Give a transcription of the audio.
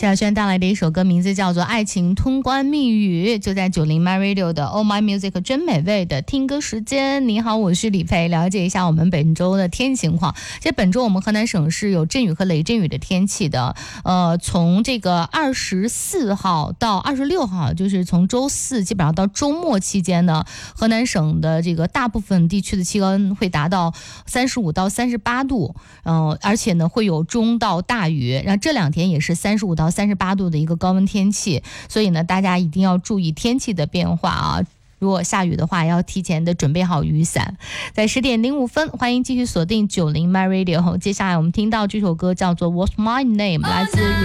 萧亚轩带来的一首歌，名字叫做《爱情通关密语》，就在90 My Radio 的 Oh My Music 真美味的听歌时间。你好，我是李培，了解一下我们本周的天气情况。其实本周我们河南省是有阵雨和雷阵雨的天气的，从这个24号到26号，就是从周四基本上到周末期间呢，河南省的这个大部分地区的气温会达到35到38度，而且呢会有中到大雨，然后这2天也是35到38度的一个高温天气，所以呢大家一定要注意天气的变化啊。如果下雨的话，要提前的准备好雨伞。在10点05分，欢迎继续锁定90 My Radio。接下来我们听到这首歌叫做 What's My Name， 来自